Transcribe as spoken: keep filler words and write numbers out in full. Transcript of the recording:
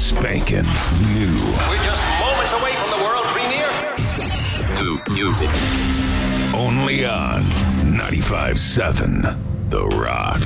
spanking new. We're just moments away from the world premiere. New music. Only on ninety-five seven The Rock.